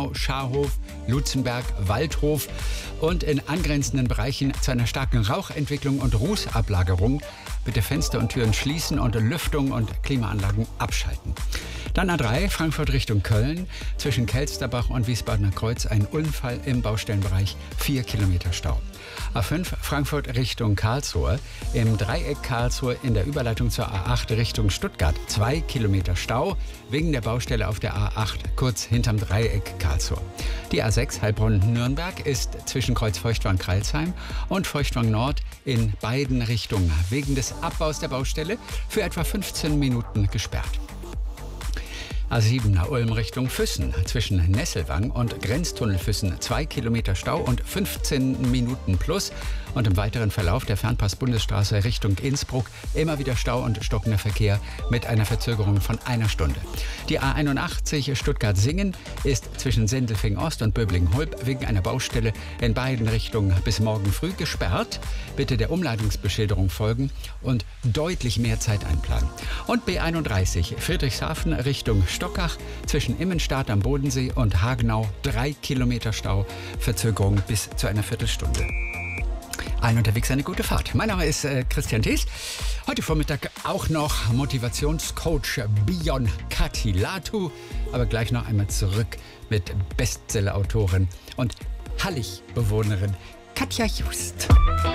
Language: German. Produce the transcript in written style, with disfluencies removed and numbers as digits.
Hagenau, Scharhof, Lutzenberg, Waldhof und in angrenzenden Bereichen zu einer starken Rauchentwicklung und Rußablagerung. Bitte Fenster und Türen schließen und Lüftung und Klimaanlagen abschalten. Dann A3, Frankfurt Richtung Köln. Zwischen Kelsterbach und Wiesbadener Kreuz ein Unfall im Baustellenbereich, 4 Kilometer Stau. A5, Frankfurt Richtung Karlsruhe. Im Dreieck Karlsruhe in der Überleitung zur A8 Richtung Stuttgart, 2 Kilometer Stau wegen der Baustelle auf der A8 kurz hinterm Dreieck Karlsruhe. Die A6 Heilbronn-Nürnberg ist zwischen Kreuz Feuchtwang-Kreilsheim und Feuchtwang-Nord in beiden Richtungen wegen des Abbaus der Baustelle für etwa 15 Minuten gesperrt. A7 nach Ulm Richtung Füssen. Zwischen Nesselwang und Grenztunnel Füssen 2 Kilometer Stau und 15 Minuten plus. Und im weiteren Verlauf der Fernpass-Bundesstraße Richtung Innsbruck immer wieder Stau und stockender Verkehr mit einer Verzögerung von einer Stunde. Die A81 Stuttgart-Singen ist zwischen Sindelfingen-Ost und Böblingen-Hulb wegen einer Baustelle in beiden Richtungen bis morgen früh gesperrt. Bitte der Umleitungsbeschilderung folgen und deutlich mehr Zeit einplanen. Und B31 Friedrichshafen Richtung Stockach zwischen Immenstadt am Bodensee und Hagenau 3 Kilometer Stau, Verzögerung bis zu einer Viertelstunde. Allen unterwegs eine gute Fahrt. Mein Name ist Christian Thees. Heute Vormittag auch noch Motivationscoach Bion Katilatu. Aber gleich noch einmal zurück mit Bestseller-Autorin und Hallig-Bewohnerin Katja Just.